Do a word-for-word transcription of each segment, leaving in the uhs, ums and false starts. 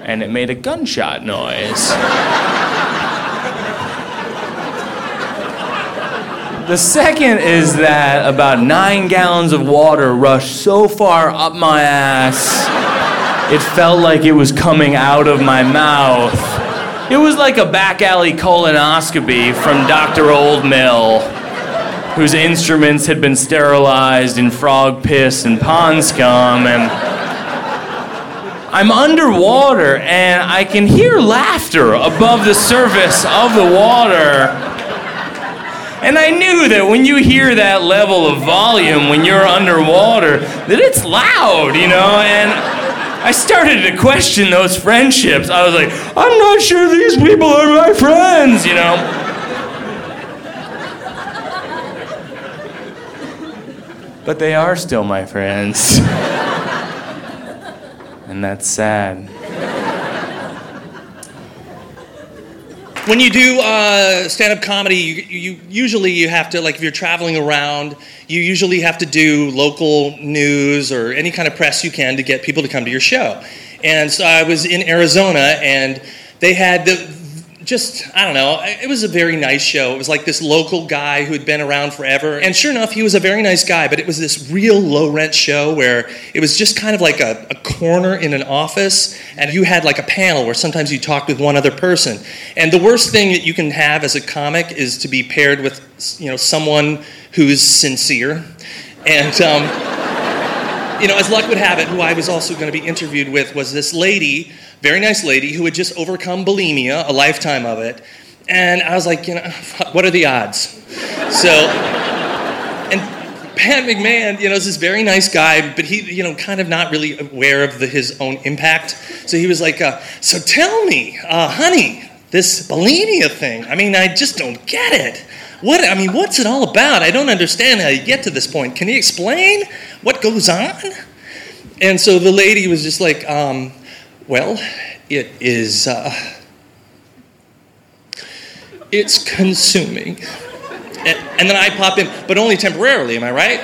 and it made a gunshot noise. The second is that about nine gallons of water rushed so far up my ass, it felt like it was coming out of my mouth. It was like a back alley colonoscopy from Doctor Oldmill, whose instruments had been sterilized in frog piss and pond scum, and I'm underwater and I can hear laughter above the surface of the water. And I knew that when you hear that level of volume when you're underwater, that it's loud, you know, and I started to question those friendships. I was like, I'm not sure these people are my friends, you know. But they are still my friends. And that's sad. When you do uh, stand-up comedy, you, you usually you have to, like if you're traveling around, you usually have to do local news or any kind of press you can to get people to come to your show. And so I was in Arizona, and they had the, just, I don't know, it was a very nice show. It was like this local guy who had been around forever. And sure enough, he was a very nice guy, but it was this real low-rent show where it was just kind of like a, a corner in an office, and you had like a panel where sometimes you talked with one other person. And the worst thing that you can have as a comic is to be paired with, you know, someone who's sincere. And, um, you know, as luck would have it, who I was also going to be interviewed with was this lady, very nice lady, who had just overcome bulimia, a lifetime of it. And I was like, you know, what are the odds? So, and Pat McMahon, you know, is this very nice guy, but he, you know, kind of not really aware of the, his own impact. So he was like, uh, so tell me, uh, honey, this bulimia thing, I mean, I just don't get it. What, I mean, what's it all about? I don't understand how you get to this point. Can you explain what goes on? And so the lady was just like, um, well, it is, uh, it's consuming. And, and then I pop in, but only temporarily, am I right?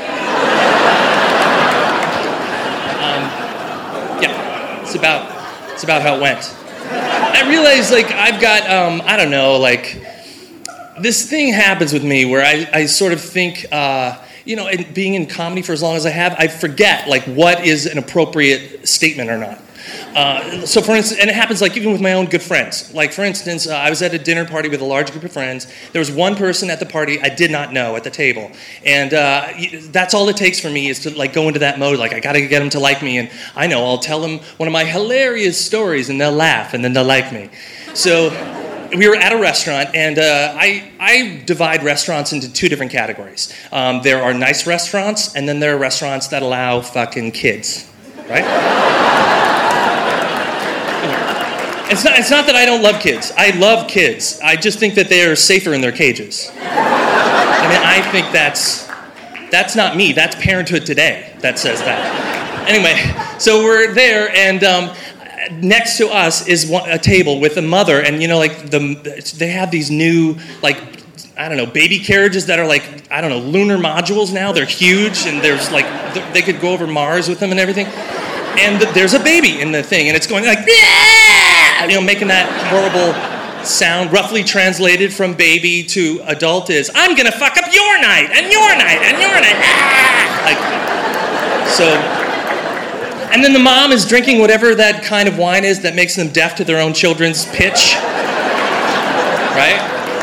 um, yeah, it's about, it's about how it went. I realized, like, I've got, um, I don't know, like, this thing happens with me where I, I sort of think, uh, you know, and being in comedy for as long as I have, I forget, like, what is an appropriate statement or not. Uh, so for instance, and it happens like even with my own good friends. Like for instance, uh, I was at a dinner party with a large group of friends. There was one person at the party I did not know at the table. And uh, that's all it takes for me is to like go into that mode. Like I gotta get them to like me. And I know I'll tell them one of my hilarious stories and they'll laugh and then they'll like me. So we were at a restaurant, and uh, I, I divide restaurants into two different categories. Um, there are nice restaurants, and then there are restaurants that allow fucking kids, right? It's not, it's not that I don't love kids. I love kids. I just think that they are safer in their cages. I mean, I think that's, that's not me. That's Parenthood Today that says that. Anyway, so we're there, and um, next to us is one, a table with a mother, and you know, like the they have these new, like, I don't know, baby carriages that are like, I don't know, lunar modules now. They're huge, and there's like, they could go over Mars with them and everything. And there's a baby in the thing, and it's going like, yeah! You know, making that horrible sound, roughly translated from baby to adult is, I'm gonna fuck up your night, and your night, and your night, ah! Like, so, and then the mom is drinking whatever that kind of wine is that makes them deaf to their own children's pitch, right?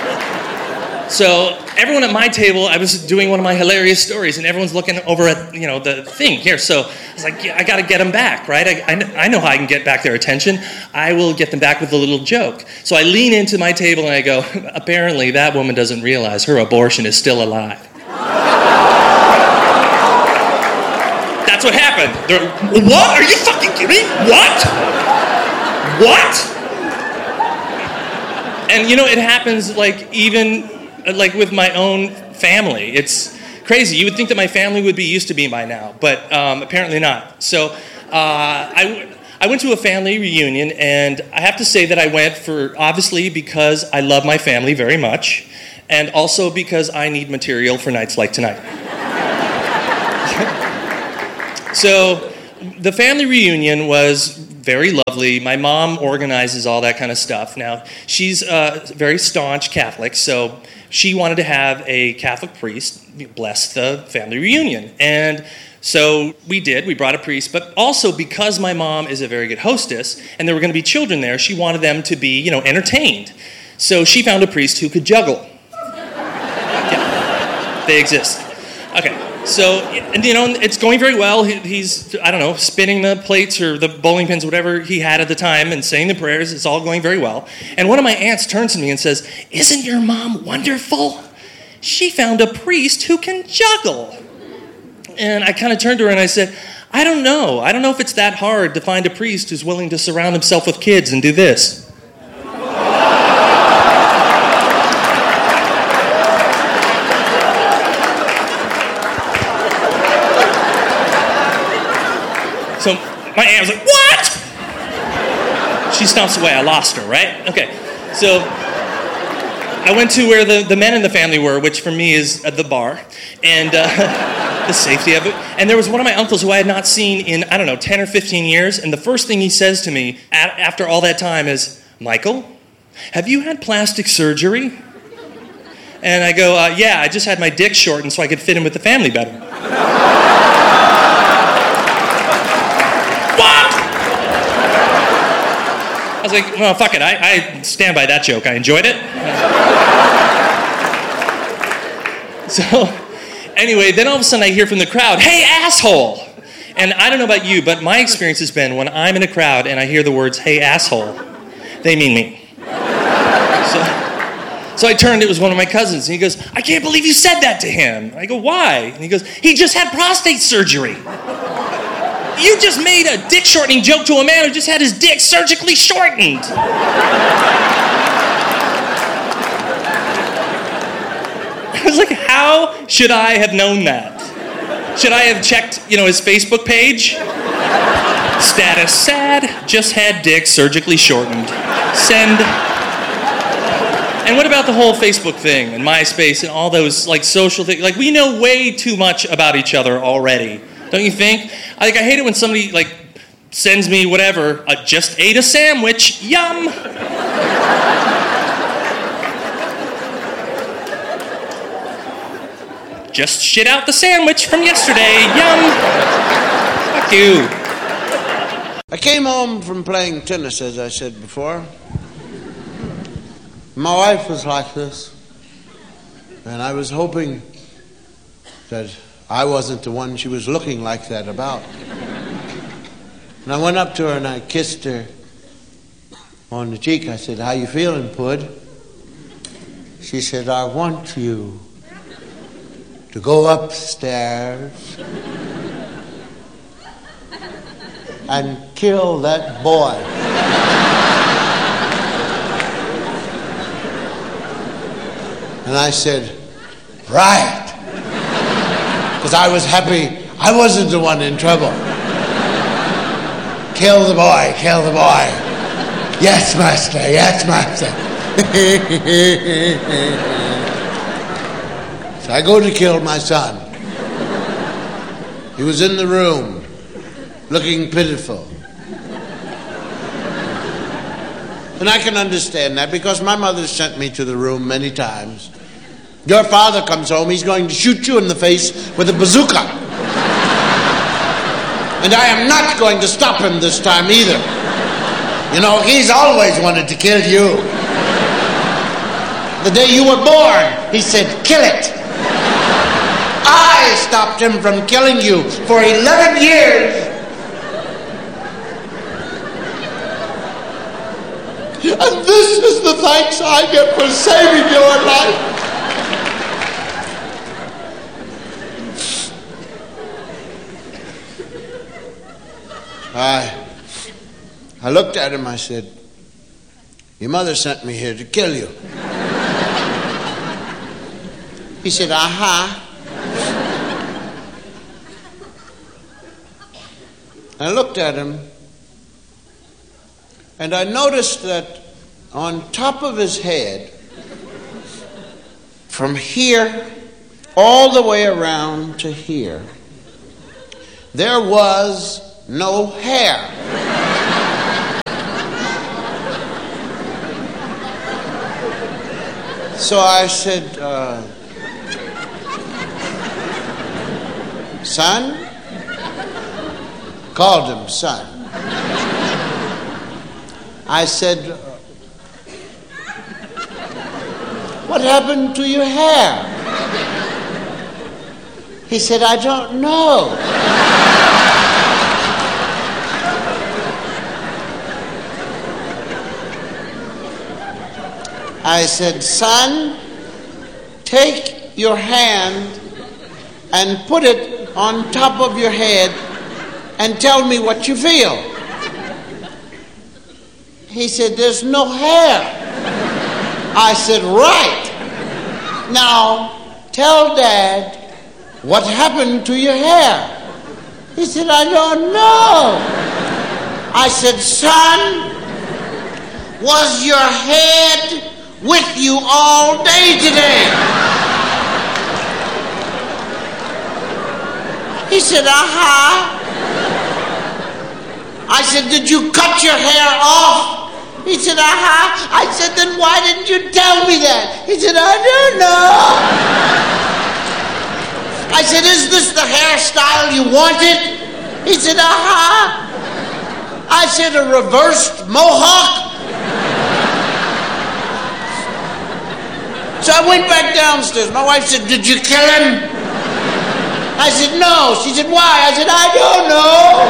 So everyone at my table, I was doing one of my hilarious stories, and everyone's looking over at, you know, the thing here. So I was like, yeah, I got to get them back, right? I, I, I know how I can get back their attention. I will get them back with a little joke. So I lean into my table and I go, apparently that woman doesn't realize her abortion is still alive. That's what happened. They're, what? Are you fucking kidding me? What? What? And, you know, it happens, like, even... like with my own family. It's crazy. You would think that my family would be used to me by now, but um, apparently not. So uh, I, I went to a family reunion, and I have to say that I went for, obviously, because I love my family very much, and also because I need material for nights like tonight. So the family reunion was very lovely. My mom organizes all that kind of stuff. Now, she's a very staunch Catholic, so she wanted to have a Catholic priest bless the family reunion. And so we did. We brought a priest. But also, because my mom is a very good hostess, and there were going to be children there, she wanted them to be, you know, entertained. So she found a priest who could juggle. Yeah, they exist. Okay. So, and, you know, it's going very well. He, he's, I don't know, spinning the plates or the bowling pins, whatever he had at the time, and saying the prayers. It's all going very well. And one of my aunts turns to me and says, "Isn't your mom wonderful? She found a priest who can juggle." And I kind of turned to her and I said, "I don't know. I don't know if it's that hard to find a priest who's willing to surround himself with kids and do this." So my aunt was like, "What?" She stomps away. I lost her, right? Okay. So I went to where the, the men in the family were, which for me is at the bar, and uh, the safety of it. And there was one of my uncles who I had not seen in, I don't know, ten or fifteen years. And the first thing he says to me at, after all that time is, "Michael, have you had plastic surgery?" And I go, uh, "Yeah, I just had my dick shortened so I could fit in with the family better." I was like, "Well, fuck it. I, I stand by that joke. I enjoyed it." So, anyway, then all of a sudden I hear from the crowd, "Hey, asshole!" And I don't know about you, but my experience has been when I'm in a crowd and I hear the words, "Hey, asshole," they mean me. So, so I turned, it was one of my cousins, and he goes, "I can't believe you said that to him." I go, "Why?" And he goes, "He just had prostate surgery." You just made a dick shortening joke to a man who just had his dick surgically shortened. I was like, how should I have known that? Should I have checked, you know, his Facebook page? Status sad, just had dick surgically shortened. Send. And what about the whole Facebook thing and MySpace and all those like social things? Like, we know way too much about each other already. Don't you think? I Like, I hate it when somebody, like, sends me whatever, I just ate a sandwich, yum! Just shit out the sandwich from yesterday, yum! Fuck you. I came home from playing tennis, as I said before. My wife was like this, and I was hoping that I wasn't the one she was looking like that about. And I went up to her and I kissed her on the cheek. I said, "How you feeling, Pud?" She said, "I want you to go upstairs and kill that boy." And I said, "Right." Because I was happy I wasn't the one in trouble. Kill the boy, kill the boy. Yes, master, yes, master. So I go to kill my son. He was in the room, looking pitiful. And I can understand that because my mother sent me to the room many times. Your father comes home, he's going to shoot you in the face with a bazooka. And I am not going to stop him this time either. You know, he's always wanted to kill you. The day you were born, he said, "Kill it." I stopped him from killing you for eleven years. And this is the thanks I get for saving your life. I, I looked at him, I said, "Your mother sent me here to kill you." He said, "Aha." I looked at him, and I noticed that on top of his head, from here all the way around to here, there was no hair. So I said, uh, son? Called him son. I said, what happened to your hair? He said, I don't know. I said, son, take your hand and put it on top of your head and tell me what you feel. He said, there's no hair. I said, right. Now, tell Dad what happened to your hair. He said, I don't know. I said, son, was your head with you all day today? He said, uh-huh. I said, did you cut your hair off? He said, uh-huh. I said, then why didn't you tell me that? He said, I don't know. I said, is this the hairstyle you wanted? He said, uh-huh. I said, a reversed mohawk? So I went back downstairs. My wife said, did you kill him? I said, no. She said, why? I said, I don't know.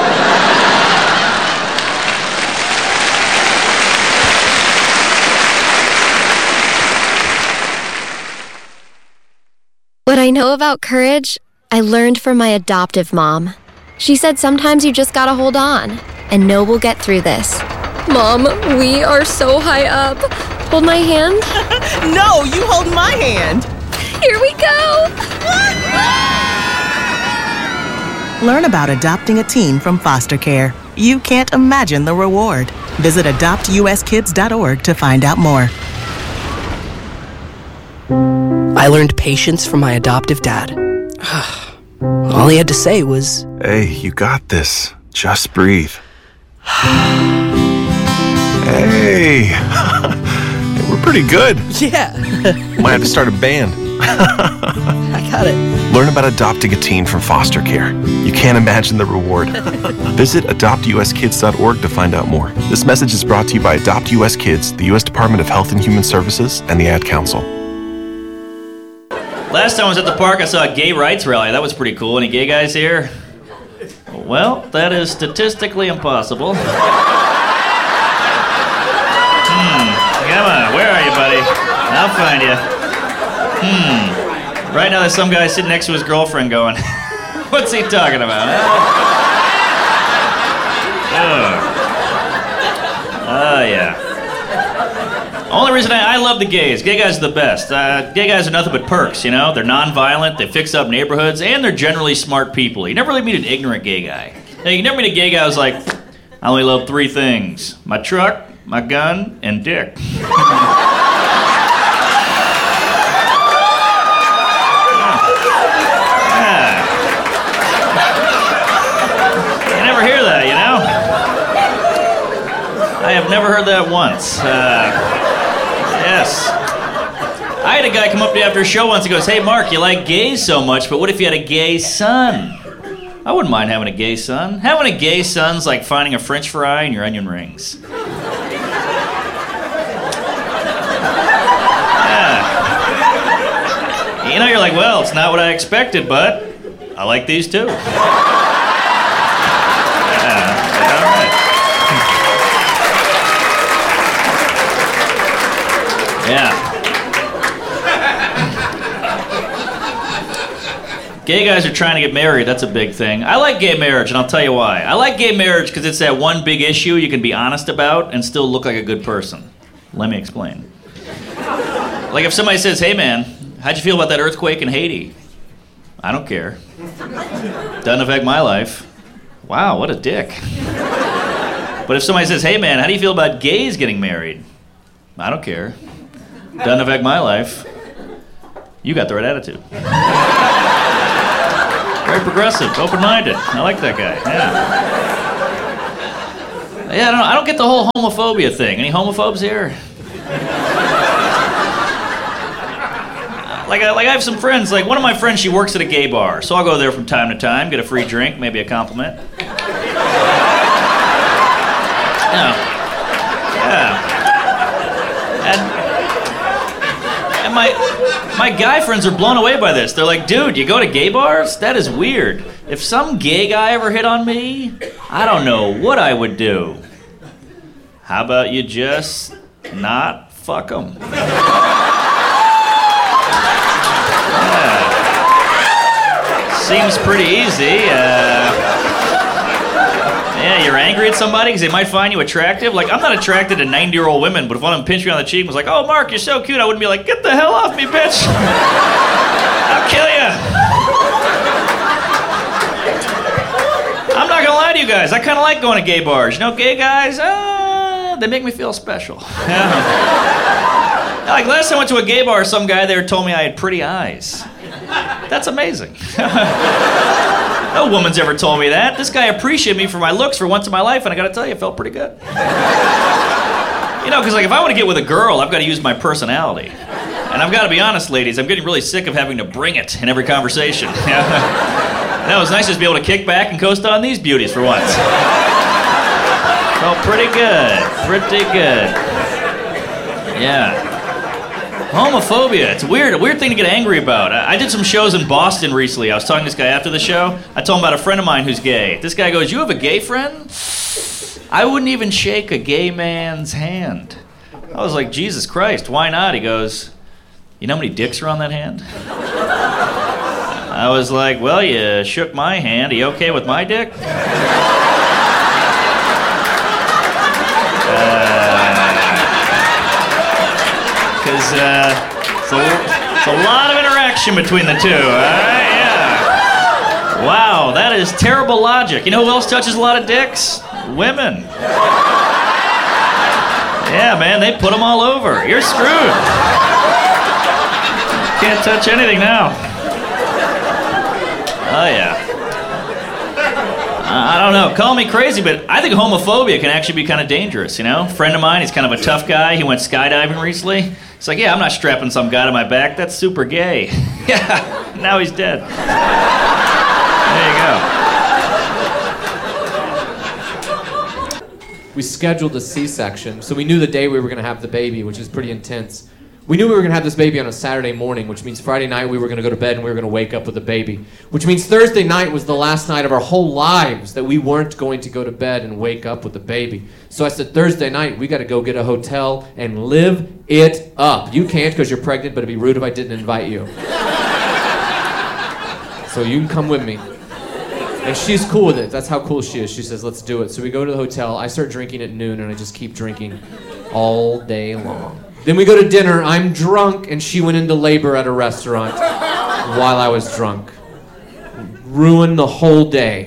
What I know about courage, I learned from my adoptive mom. She said sometimes you just gotta hold on, and know we'll get through this. Mom, we are so high up. Hold my hand. No, you hold my hand. Here we go. Learn about adopting a teen from foster care. You can't imagine the reward. Visit adopt u s kids dot org to find out more. I learned patience from my adoptive dad. All he had to say was, hey, you got this. Just breathe. Hey, we're pretty good. yeah. Might have to start a band. I got it. Learn about adopting a teen from foster care. You can't imagine the reward. Visit adopt u s kids dot org to find out more. This message is brought to you by Adopt U S Kids, the U S Department of Health and Human Services, and the Ad Council. Last time I was at the park, I saw a gay rights rally. That was pretty cool. Any gay guys here? Well, that is statistically impossible. Hmm. Come on, where are you, buddy? I'll find you. Hmm. Right now, there's some guy sitting next to his girlfriend going, what's he talking about? Oh. Oh, yeah. Only reason I, I love the gays. Gay guys are the best. Uh, gay guys are nothing but perks, you know? They're non-violent, they fix up neighborhoods, and they're generally smart people. You never really meet an ignorant gay guy. Now, you never meet a gay guy who's like, I only love three things. My truck, my gun, and dick. I have never heard that once. Uh, yes. I had a guy come up to me after a show once and goes, hey, Mark, you like gays so much, but what if you had a gay son? I wouldn't mind having a gay son. Having a gay son's like finding a French fry in your onion rings. Yeah. You know, you're like, well, it's not what I expected, but I like these too. Yeah. Gay guys are trying to get married. That's a big thing. I like gay marriage, and I'll tell you why. I like gay marriage because it's that one big issue you can be honest about and still look like a good person. Let me explain. Like if somebody says, hey man, how'd you feel about that earthquake in Haiti? I don't care. Doesn't affect my life. Wow, what a dick. But if somebody says, hey man, how do you feel about gays getting married? I don't care. Doesn't affect my life. You got the right attitude. Very progressive, open-minded. I like that guy. Yeah. Yeah, I don't know. I don't get the whole homophobia thing. Any homophobes here? Like, I, like I have some friends, like one of my friends, she works at a gay bar, so I'll go there from time to time, get a free drink, maybe a compliment. Yeah. Yeah. And, and my, my guy friends are blown away by this. They're like, dude, you go to gay bars? That is weird. If some gay guy ever hit on me, I don't know what I would do. How about you just not fuck him? Yeah. Seems pretty easy. Uh, yeah, you're angry at somebody because they might find you attractive. Like, I'm not attracted to ninety-year-old women, but if one of them pinched me on the cheek and was like, oh, Mark, you're so cute, I wouldn't be like, get the hell off me, bitch. I'll kill you. I'm not gonna lie to you guys. I kind of like going to gay bars. You know, gay guys, uh, they make me feel special. Yeah. Like last time I went to a gay bar, some guy there told me I had pretty eyes. That's amazing. No woman's ever told me that. This guy appreciated me for my looks for once in my life, and I gotta tell you, it felt pretty good. You know, because like if I want to get with a girl, I've got to use my personality. And I've got to be honest, ladies, I'm getting really sick of having to bring it in every conversation. That was nice just to be able to kick back and coast on these beauties for once. Felt pretty good, pretty good. Yeah. Homophobia, it's weird, a weird thing to get angry about. I, I did some shows in Boston recently. I was talking to this guy after the show. I told him about a friend of mine who's gay. This guy goes, you have a gay friend? I wouldn't even shake a gay man's hand. I was like, Jesus Christ, why not? He goes, you know how many dicks are on that hand? I was like, well, you shook my hand. Are you okay with my dick? Because uh, it's, it's a lot of interaction between the two. All right? Yeah. Wow, that is terrible logic. You know who else touches a lot of dicks? Women. Yeah, man, they put them all over. You're screwed. Can't touch anything now. Oh, yeah. I don't know, call me crazy, but I think homophobia can actually be kind of dangerous, you know? A friend of mine, he's kind of a tough guy. He went skydiving recently. It's like, yeah, I'm not strapping some guy to my back. That's super gay. Yeah, now he's dead. There you go. We scheduled a C-section, so we knew the day we were going to have the baby, which is pretty intense. We knew we were going to have this baby on a Saturday morning, which means Friday night we were going to go to bed and we were going to wake up with the baby. Which means Thursday night was the last night of our whole lives that we weren't going to go to bed and wake up with the baby. So I said, Thursday night, we got to go get a hotel and live it up. You can't because you're pregnant, but it'd be rude if I didn't invite you. So you can come with me. And she's cool with it. That's how cool she is. She says, let's do it. So we go to the hotel. I start drinking at noon, and I just keep drinking all day long. Then we go to dinner. I'm drunk, and she went into labor at a restaurant while I was drunk. Ruined the whole day.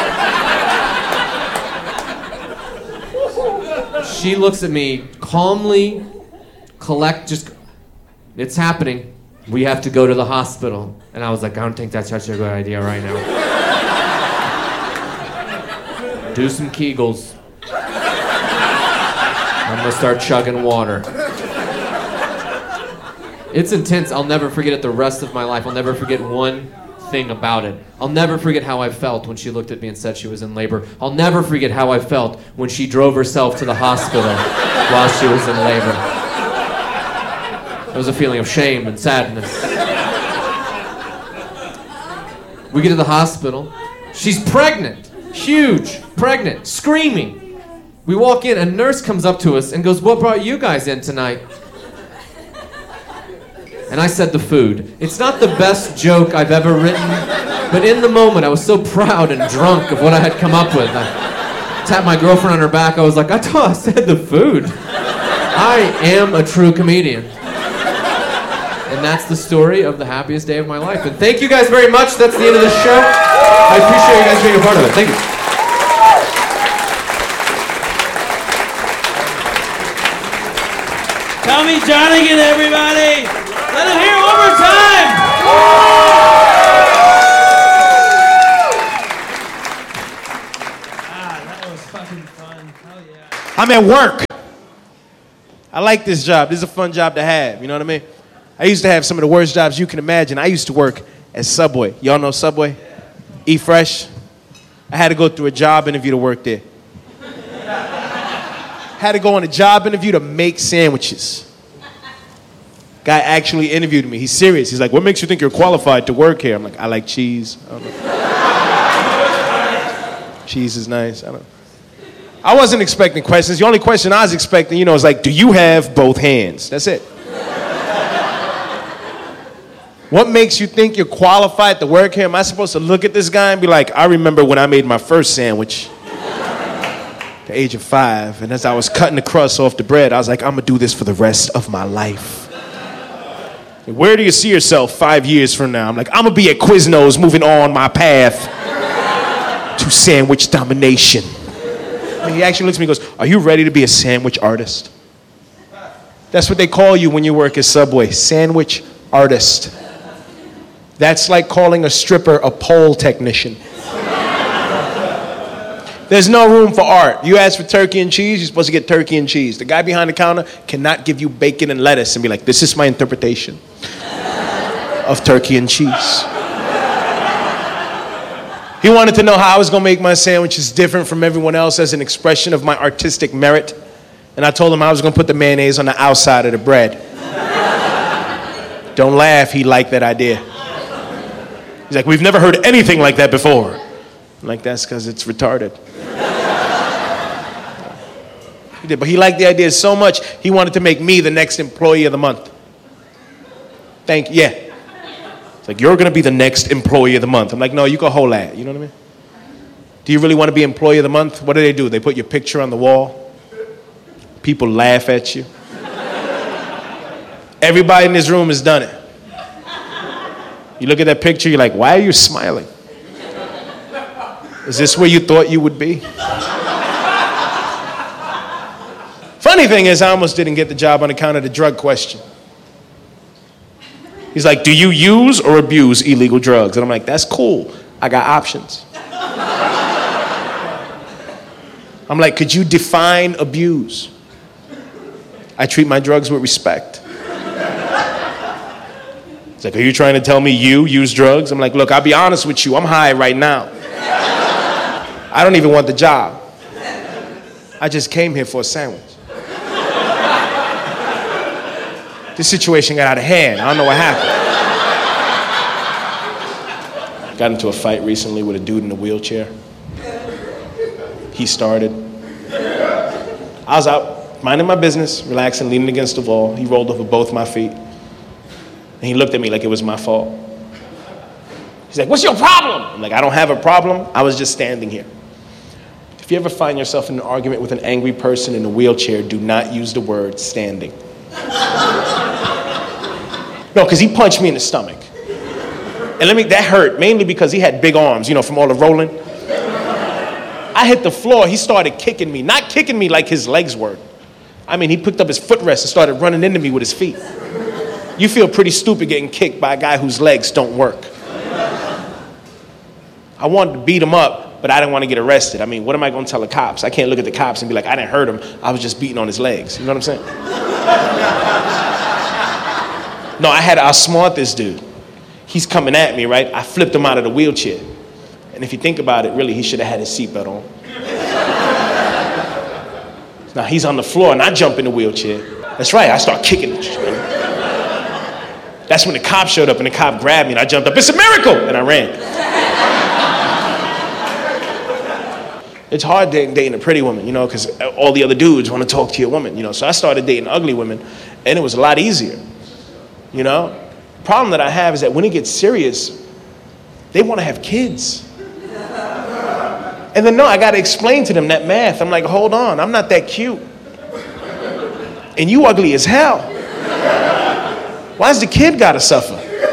She looks at me calmly, collect, just, it's happening. We have to go to the hospital. And I was like, I don't think that's such a good idea right now. Do some Kegels. I'm gonna start chugging water. It's intense. I'll never forget it the rest of my life. I'll never forget one thing about it. I'll never forget how I felt when she looked at me and said she was in labor. I'll never forget how I felt when she drove herself to the hospital while she was in labor. It was a feeling of shame and sadness. We get to the hospital. She's pregnant. Huge. Pregnant. Screaming. We walk in, a nurse comes up to us and goes, what brought you guys in tonight? And I said the food. It's not the best joke I've ever written, but in the moment I was so proud and drunk of what I had come up with. I tapped my girlfriend on her back. I was like, I thought I said the food. I am a true comedian. And that's the story of the happiest day of my life. And thank you guys very much. That's the end of the show. I appreciate you guys being a part of it. Thank you. Tommy Johnigan, everybody! Let him hear it one more time! Ah, that was fucking fun. Hell yeah. I'm at work. I like this job. This is a fun job to have. You know what I mean? I used to have some of the worst jobs you can imagine. I used to work at Subway. Y'all know Subway? Eat Fresh. I had to go through a job interview to work there. Had to go on a job interview to make sandwiches. Guy actually interviewed me. He's serious. He's like, what makes you think you're qualified to work here? I'm like, I like cheese. I don't know. Cheese is nice. I don't know. I wasn't expecting questions. The only question I was expecting, you know, is like, do you have both hands? That's it. What makes you think you're qualified to work here? Am I supposed to look at this guy and be like, I remember when I made my first sandwich at the age of five, and as I was cutting the crust off the bread, I was like, I'm gonna do this for the rest of my life. Where do you see yourself five years from now? I'm like, I'm gonna be at Quiznos moving on my path to sandwich domination. And he actually looks at me and goes, are you ready to be a sandwich artist? That's what they call you when you work at Subway, sandwich artist. That's like calling a stripper a pole technician. There's no room for art. You ask for turkey and cheese, you're supposed to get turkey and cheese. The guy behind the counter cannot give you bacon and lettuce and be like, this is my interpretation of turkey and cheese. He wanted to know how I was going to make my sandwiches different from everyone else as an expression of my artistic merit. And I told him I was going to put the mayonnaise on the outside of the bread. Don't laugh, he liked that idea. He's like, we've never heard anything like that before. I'm like, that's because it's retarded. He did, but he liked the idea so much, he wanted to make me the next employee of the month. Thank you, yeah. It's like, you're going to be the next employee of the month. I'm like, no, you can hold that, you know what I mean? Do you really want to be employee of the month? What do they do? They put your picture on the wall. People laugh at you. Everybody in this room has done it. You look at that picture, you're like, why are you smiling? Is this where you thought you would be? Funny thing is, I almost didn't get the job on account of the drug question. He's like, do you use or abuse illegal drugs? And I'm like, that's cool. I got options. I'm like, could you define abuse? I treat my drugs with respect. It's like, are you trying to tell me you use drugs? I'm like, look, I'll be honest with you. I'm high right now. I don't even want the job. I just came here for a sandwich. This situation got out of hand. I don't know what happened. Got into a fight recently with a dude in a wheelchair. He started. I was out minding my business, relaxing, leaning against the wall. He rolled over both my feet. And he looked at me like it was my fault. He's like, what's your problem? I'm like, I don't have a problem. I was just standing here. If you ever find yourself in an argument with an angry person in a wheelchair, do not use the word standing. No, because he punched me in the stomach. And let me, that hurt, mainly because he had big arms, you know, from all the rolling. I hit the floor, he started kicking me. Not kicking me like his legs were. I mean, he picked up his footrest and started running into me with his feet. You feel pretty stupid getting kicked by a guy whose legs don't work. I wanted to beat him up, but I didn't want to get arrested. I mean, what am I going to tell the cops? I can't look at the cops and be like, I didn't hurt him. I was just beating on his legs. You know what I'm saying? No, I had to outsmart this dude. He's coming at me, right? I flipped him out of the wheelchair. And if you think about it, really, he should have had his seatbelt on. Now he's on the floor and I jump in the wheelchair. That's right, I start kicking it. That's when the cop showed up and the cop grabbed me and I jumped up, it's a miracle! And I ran. It's hard dating, dating a pretty woman, you know, because all the other dudes want to talk to your woman, you know. So I started dating ugly women and it was a lot easier, you know. The problem that I have is that when it gets serious, they want to have kids. And then, no, I got to explain to them that math. I'm like, hold on, I'm not that cute. And you ugly as hell. Why's the kid got to suffer?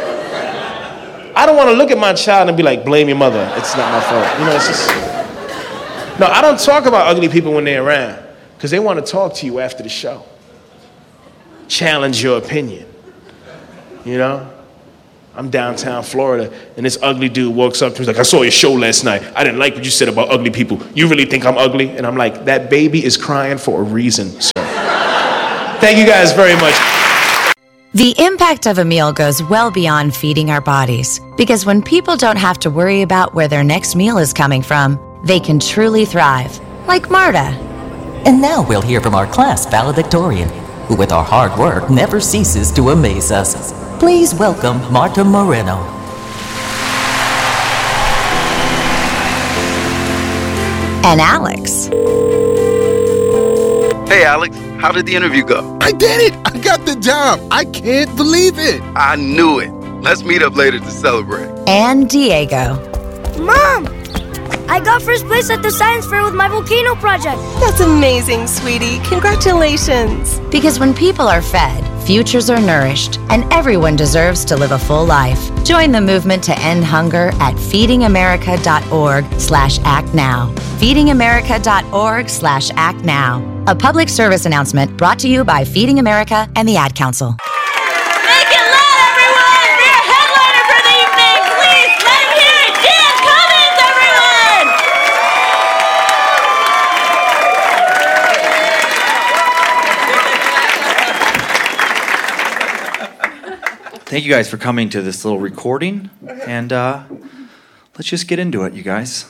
I don't want to look at my child and be like, blame your mother. It's not my fault. You know, it's just... No, I don't talk about ugly people when they're around because they want to talk to you after the show. Challenge your opinion. You know? I'm downtown Florida, and this ugly dude walks up to me, he's like, I saw your show last night. I didn't like what you said about ugly people. You really think I'm ugly? And I'm like, that baby is crying for a reason, sir. Thank you guys very much. The impact of a meal goes well beyond feeding our bodies, because when people don't have to worry about where their next meal is coming from, they can truly thrive, like Marta. And now we'll hear from our class valedictorian, who with our hard work never ceases to amaze us. Please welcome Marta Moreno. And Alex. Hey, Alex, how did the interview go? I did it! I got the job! I can't believe it! I knew it. Let's meet up later to celebrate. And Diego. Mom! I got first place at the science fair with my volcano project. That's amazing, sweetie. Congratulations. Because when people are fed, futures are nourished, and everyone deserves to live a full life. Join the movement to end hunger at feedingamerica.org slash act now. feedingamerica.org slash act now. A public service announcement brought to you by Feeding America and the Ad Council. Make it loud, everyone! For your headliner for the evening, please let him hear it! Dan Cummins, everyone! Thank you guys for coming to this little recording, and uh, let's just get into it, you guys.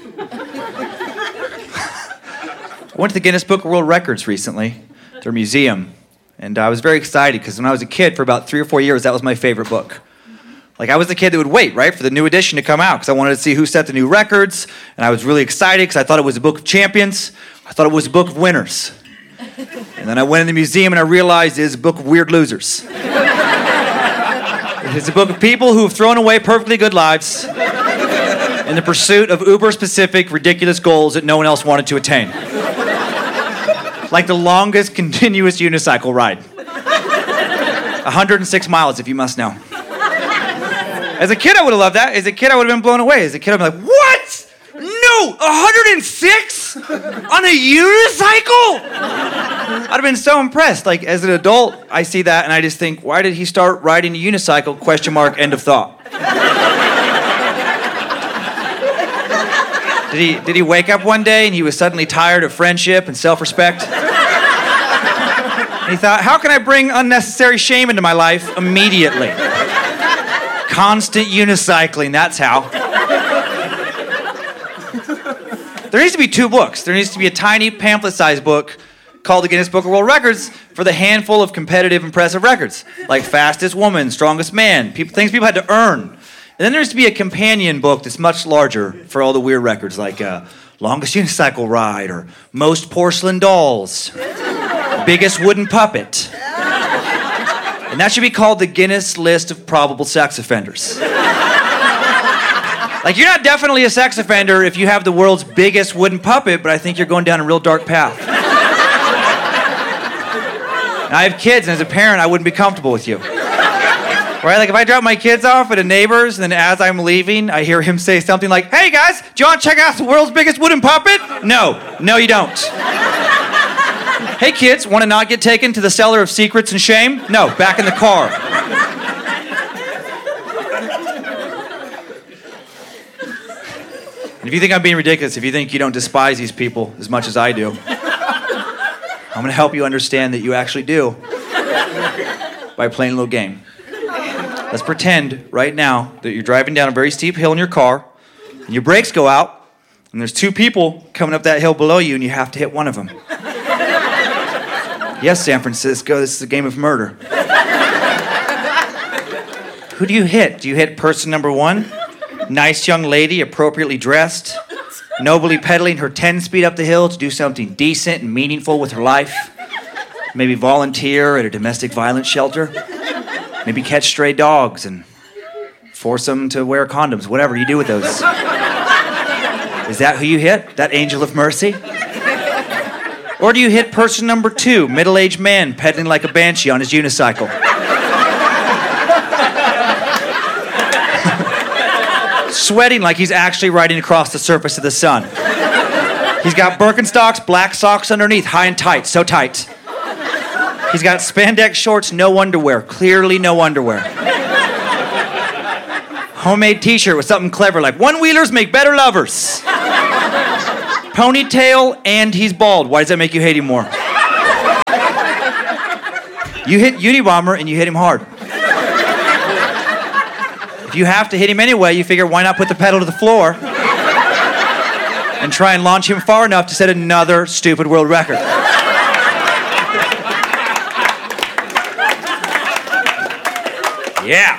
I went to the Guinness Book of World Records recently, their museum, and I was very excited because when I was a kid, for about three or four years, that was my favorite book. Like, I was the kid that would wait, right, for the new edition to come out because I wanted to see who set the new records, and I was really excited because I thought it was a book of champions. I thought it was a book of winners. And then I went in the museum and I realized it is a book of weird losers. It is a book of people who have thrown away perfectly good lives in the pursuit of uber-specific, ridiculous goals that no one else wanted to attain. Like the longest continuous unicycle ride. one hundred six miles, if you must know. As a kid, I would have loved that. As a kid, I would have been blown away. As a kid, I'd be like, what? No, one hundred six? On a unicycle? I'd have been so impressed. Like, as an adult, I see that and I just think, why did he start riding a unicycle? Question mark, end of thought. Did he, did he wake up one day and he was suddenly tired of friendship and self-respect? And he thought, how can I bring unnecessary shame into my life immediately? Constant unicycling, that's how. There needs to be two books. There needs to be a tiny pamphlet-sized book called the Guinness Book of World Records for the handful of competitive, impressive records, like fastest woman, strongest man, people, things people had to earn. And then there's to be a companion book that's much larger for all the weird records, like uh, longest unicycle ride, or most porcelain dolls, biggest wooden puppet. And that should be called the Guinness List of Probable Sex Offenders. Like, you're not definitely a sex offender if you have the world's biggest wooden puppet, but I think you're going down a real dark path. And I have kids, and as a parent, I wouldn't be comfortable with you. Right? Like, if I drop my kids off at a neighbor's, and then as I'm leaving, I hear him say something like, hey, guys, do you want to check out the world's biggest wooden puppet? No. No, you don't. Hey, kids, want to not get taken to the cellar of secrets and shame? No, back in the car. And if you think I'm being ridiculous, if you think you don't despise these people as much as I do, I'm going to help you understand that you actually do by playing a little game. Let's pretend right now that you're driving down a very steep hill in your car, and your brakes go out, and there's two people coming up that hill below you, and you have to hit one of them. Yes, San Francisco, this is a game of murder. Who do you hit? Do you hit person number one? Nice young lady, appropriately dressed, nobly pedaling her ten-speed up the hill to do something decent and meaningful with her life. Maybe volunteer at a domestic violence shelter. Maybe catch stray dogs and force them to wear condoms, whatever you do with those. Is that who you hit? That angel of mercy? Or do you hit person number two, middle-aged man pedaling like a banshee on his unicycle? Sweating like he's actually riding across the surface of the sun. He's got Birkenstocks, black socks underneath, high and tight, so tight. He's got spandex shorts, no underwear, clearly no underwear. Homemade t-shirt with something clever like, one-wheelers make better lovers. Ponytail, and he's bald. Why does that make you hate him more? You hit Unabomber and you hit him hard. If you have to hit him anyway, you figure why not put the pedal to the floor and try and launch him far enough to set another stupid world record. Yeah.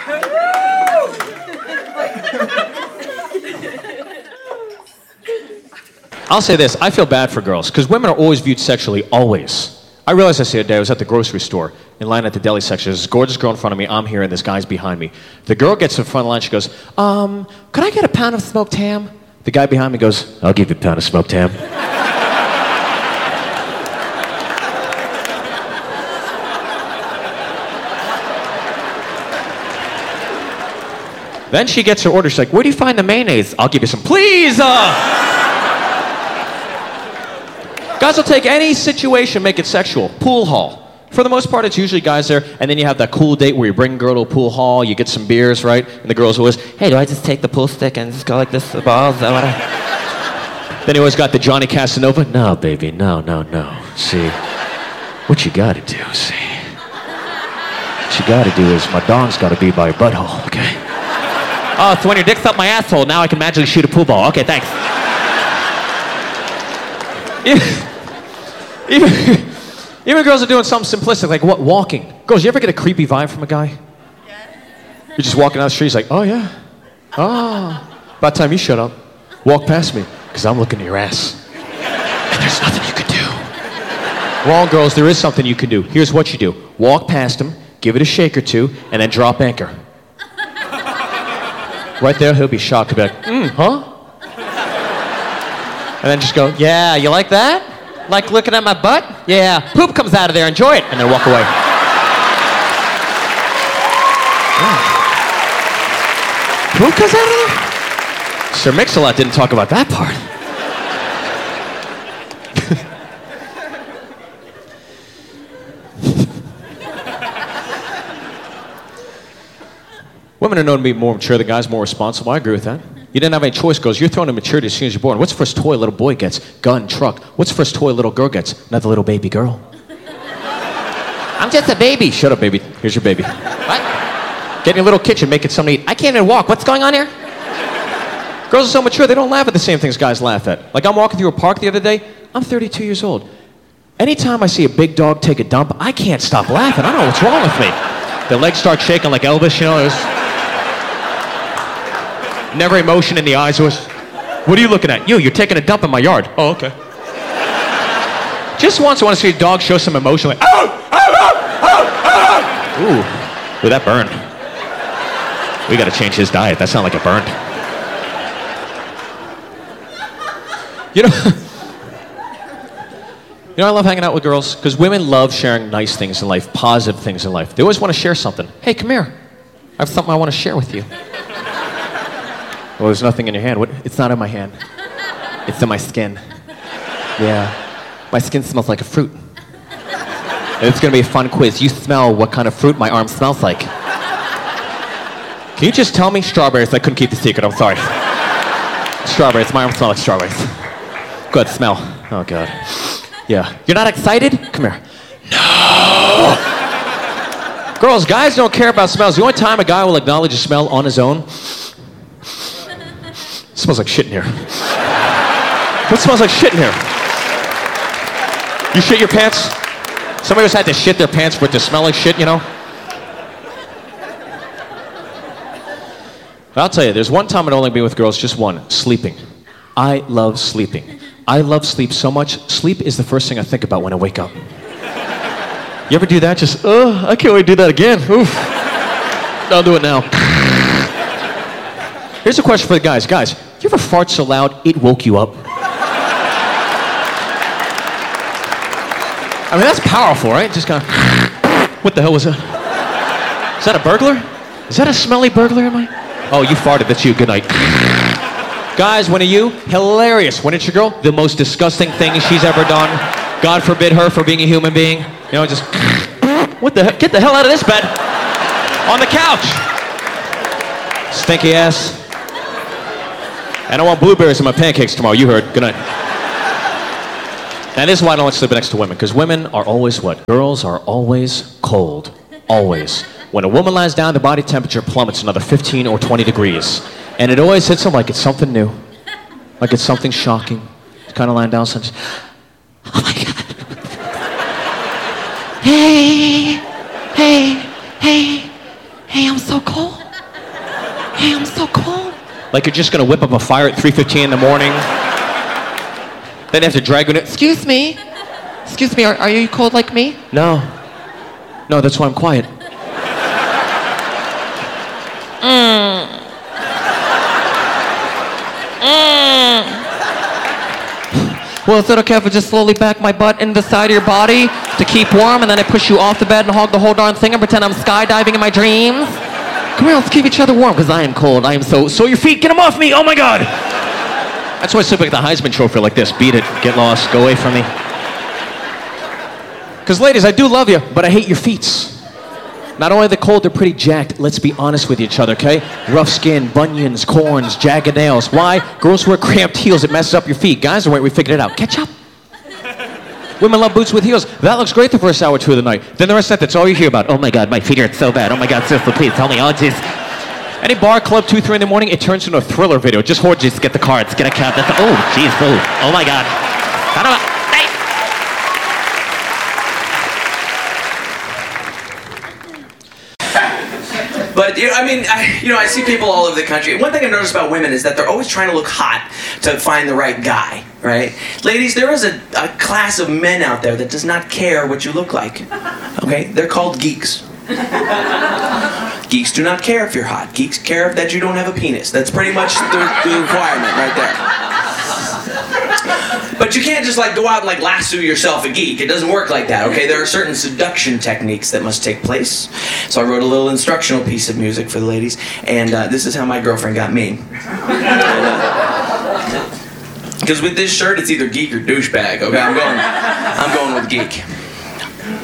I'll say this, I feel bad for girls, because women are always viewed sexually, always. I realized this the other day, I was at the grocery store, in line at the deli section, there's this gorgeous girl in front of me, I'm here, and this guy's behind me. The girl gets to the front of the line, she goes, um, could I get a pound of smoked ham? The guy behind me goes, I'll give you a pound of smoked ham. Then she gets her order, she's like, where do you find the mayonnaise? I'll give you some, please! Uh! Guys will take any situation, make it sexual. Pool hall. For the most part, it's usually guys there, and then you have that cool date where you bring a girl to a pool hall, you get some beers, right? And the girl's always, hey, do I just take the pool stick and just go like this to the balls? Is that what I... Then he always got the Johnny Casanova. No, baby, no, no, no. See, what you gotta do, see? What you gotta do is, my dong's gotta be by your butthole, okay? Oh, so when your dick's up my asshole, now I can magically shoot a pool ball. Okay, thanks. Even, even girls are doing something simplistic, like what, walking. Girls, you ever get a creepy vibe from a guy? Yeah. You're just walking down the street, he's like, oh yeah, oh. About time you shut up, walk past me, because I'm looking at your ass. And there's nothing you can do. Wrong, girls, there is something you can do. Here's what you do. Walk past him, give it a shake or two, and then drop anchor. Right there, he'll be shocked, he'll be like, mm, huh? And then just go, yeah, you like that? Like looking at my butt? Yeah, poop comes out of there, enjoy it. And then walk away. Yeah. Poop comes out of there? Sir Mix-a-Lot didn't talk about that part. Women are known to be more mature, the guy's more responsible. I agree with that. You didn't have any choice, girls. You're thrown in maturity as soon as you're born. What's the first toy a little boy gets? Gun, truck. What's the first toy a little girl gets? Another little baby girl. I'm just a baby. Shut up, baby. Here's your baby. What? Get in your little kitchen, make it something to eat. I can't even walk. What's going on here? Girls are so mature, they don't laugh at the same things guys laugh at. Like I'm walking through a park the other day. I'm thirty-two years old. Anytime I see a big dog take a dump, I can't stop laughing. I don't know what's wrong with me. Their legs start shaking like Elvis, you know. There's never emotion in the eyes. Was, what are you looking at? You, you're taking a dump in my yard. Oh, okay. Just once I want to see a dog show some emotion, like, oh, oh, oh, oh, oh. Ooh, ooh, that burned. We got to change his diet. That sounded like it burned. You know, you know, I love hanging out with girls because women love sharing nice things in life, positive things in life. They always want to share something. Hey, come here. I have something I want to share with you. Well, there's nothing in your hand. What? It's not in my hand. It's in my skin. Yeah. My skin smells like a fruit. And it's going to be a fun quiz. You smell what kind of fruit my arm smells like. Can you just tell me? Strawberries. I couldn't keep the secret. I'm sorry. Strawberries. My arm smells like strawberries. Good. Smell. Oh, God. Yeah. You're not excited? Come here. No! Girls, guys don't care about smells. The only time a guy will acknowledge a smell on his own... It smells like shit in here. What smells like shit in here? You shit your pants? Somebody else had to shit their pants for it to smell like shit, you know? But I'll tell you, there's one time I'd only be with girls, just one, sleeping. I love sleeping. I love sleep so much, sleep is the first thing I think about when I wake up. You ever do that? Just, oh, I can't wait to do that again. Oof. I'll do it now. Here's a question for the guys. Guys, you ever fart so loud it woke you up? I mean, that's powerful, right? Just kind of, what the hell was that? Is that a burglar? Is that a smelly burglar? Am I? Oh, you farted. That's you. Good night. Guys, when are you? Hilarious. When it's your girl, the most disgusting thing she's ever done. God forbid her for being a human being. You know, just, what the heck? Get the hell out of this bed. On the couch. Stinky ass. I don't want blueberries in my pancakes tomorrow. You heard. Good night. Now, this is why I don't like sleeping next to women, because women are always what? Girls are always cold. Always. When a woman lies down, the body temperature plummets another fifteen or twenty degrees. And it always hits them like it's something new. Like it's something shocking. It's kind of lying down, so just, oh my God. Hey, hey, hey, hey, I'm so cold. Hey, I'm so cold. Like you're just going to whip up a fire at three fifteen in the morning. Then you have to drag it in. Excuse me. Excuse me, are, are you cold like me? No. No, that's why I'm quiet. Mm. Mm. Well, is it okay if I just slowly back my butt in the side of your body to keep warm, and then I push you off the bed and hog the whole darn thing and pretend I'm skydiving in my dreams? Come here, let's keep each other warm, because I am cold. I am so... So your feet, get them off me! Oh my God! That's why I sleep like the Heisman Trophy like this. Beat it, get lost, go away from me. Because ladies, I do love you, but I hate your feet. Not only are they cold, they're pretty jacked. Let's be honest with each other, okay? Rough skin, bunions, corns, jagged nails. Why? Girls wear cramped heels. It messes up your feet. Guys, wait, we figured it out. Catch up. Women love boots with heels. That looks great the first hour or two of the night. Then the rest of that, that's all you hear about. Oh my God, my feet hurt so bad. Oh my God, sister, please tell me. Oh, jeez. Any bar, club, two, three in the morning, it turns into a Thriller video. Just orgies, get the cards, get a cab. That's, oh, jeez, oh, oh my God. I don't know. Hey. But, you know, I mean, I, you know, I see people all over the country. One thing I've noticed about women is that they're always trying to look hot to find the right guy, right? Ladies, there is a, a class of men out there that does not care what you look like, okay? They're called geeks. Geeks do not care if you're hot. Geeks care that you don't have a penis. That's pretty much the, the requirement right there. But you can't just like go out and like lasso yourself a geek. It doesn't work like that, okay? There are certain seduction techniques that must take place. So I wrote a little instructional piece of music for the ladies, and uh, this is how my girlfriend got me. Because with this shirt, it's either geek or douchebag, okay? I'm going, I'm going with geek.